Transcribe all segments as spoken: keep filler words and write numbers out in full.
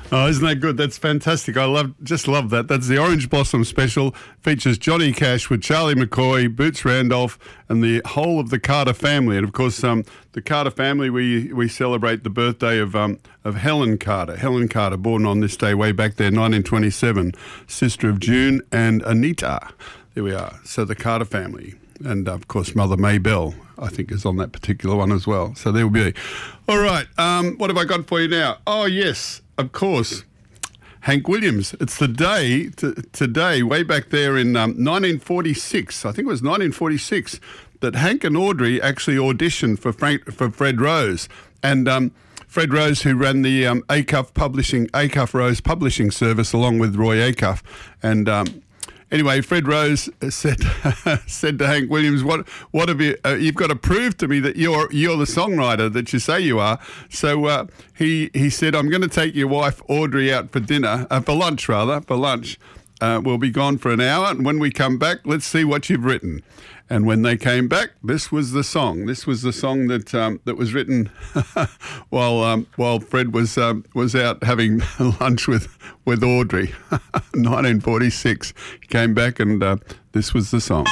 Oh, isn't that good? That's fantastic. I love, just love that. That's the Orange Blossom Special. Features Johnny Cash with Charlie McCoy, Boots Randolph, and the whole of the Carter family. And of course, um, the Carter family, we we celebrate the birthday of um of Helen Carter. Helen Carter, born on this day way back there, nineteen twenty-seven, sister of June and Anita. There we are. So the Carter family. And, of course, Mother Maybelle, I think, is on that particular one as well. So there will be. All right. Um, what have I got for you now? Oh, yes, of course, Hank Williams. It's the day, t- today, way back there in um, nineteen forty-six, I think it was nineteen forty-six, that Hank and Audrey actually auditioned for Frank, for Fred Rose. And um, Fred Rose, who ran the um, Acuff Publishing, Acuff Rose Publishing Service along with Roy Acuff. And... Um, Anyway, Fred Rose said said to Hank Williams, "What what have you? Uh, you've got to prove to me that you're you're the songwriter that you say you are." So uh, he he said, "I'm going to take your wife Audrey out for dinner, uh, for lunch rather, for lunch. Uh, we'll be gone for an hour, and when we come back, let's see what you've written." And when they came back, this was the song. This was the song that um, that was written while um, while Fred was um, was out having lunch with with Audrey. nineteen forty-six. He came back, and uh, this was the song.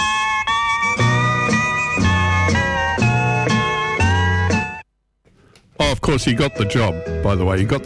Oh, of course, he got the job. By the way, he got.